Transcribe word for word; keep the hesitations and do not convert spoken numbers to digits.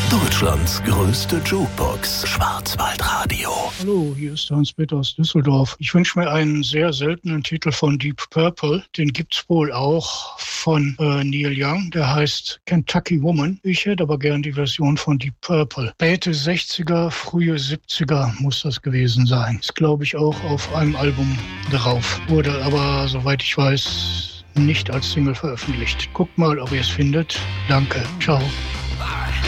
Deutschlands größte Jukebox, Schwarzwaldradio. Hallo, hier ist Hans-Peter aus Düsseldorf. Ich wünsche mir einen sehr seltenen Titel von Deep Purple. Den gibt's wohl auch von äh, Neil Young. Der heißt Kentucky Woman. Ich hätte aber gern die Version von Deep Purple. Späte sechziger, frühe siebziger muss das gewesen sein. Ist, glaube ich, auch auf einem Album drauf. Wurde aber, soweit ich weiß, nicht als Single veröffentlicht. Guckt mal, ob ihr es findet. Danke. Ciao.